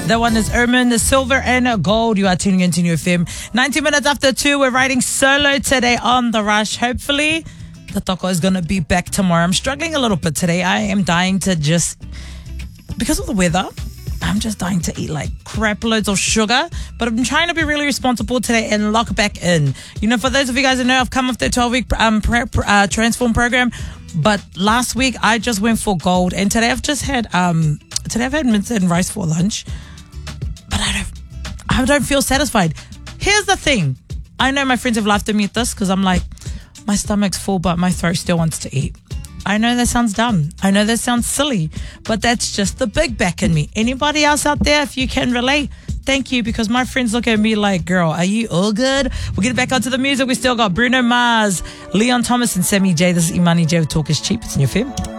That one is Ermin, the silver and gold. You are tuning into New FM. 90 minutes after 2, we're riding solo today on The Rush. Hopefully, the toko is going to be back tomorrow. I'm struggling a little bit today. I am dying to because of the weather, I'm just dying to eat like crap loads of sugar. But I'm trying to be really responsible today and lock back in. You know, for those of you guys who know, I've come off the 12-week transform program. But last week, I just went for gold. And today I've had mince and rice for lunch. But I don't feel satisfied. Here's the thing. I know my friends have laughed at me at this because I'm like, my stomach's full, but my throat still wants to eat. I know that sounds dumb. I know that sounds silly, but that's just the big back in me. Anybody else out there, if you can relate, thank you, because my friends look at me like, girl, are you all good? We'll get back onto the music. We still got Bruno Mars, Leon Thomas, and Sammy J. This is Imani J with Talk is Cheap. It's in your film.